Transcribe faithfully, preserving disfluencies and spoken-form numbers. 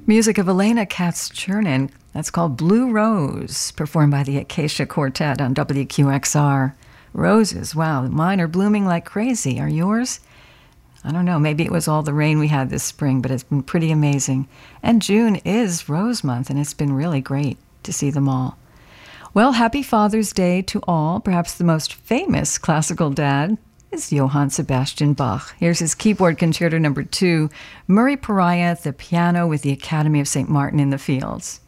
Music of Elena Katz-Chernin. That's called Blue Rose, performed by the Acacia Quartet on W Q X R. Roses, wow, mine are blooming like crazy. Are yours? I don't know, maybe it was all the rain we had this spring, but it's been pretty amazing. And June is Rose Month, and it's been really great to see them all. Well, happy Father's Day to all. Perhaps the most famous classical dad is Johann Sebastian Bach. Here's his keyboard concerto number two, Murray Pariah at the piano with the Academy of Saint Martin in the Fields.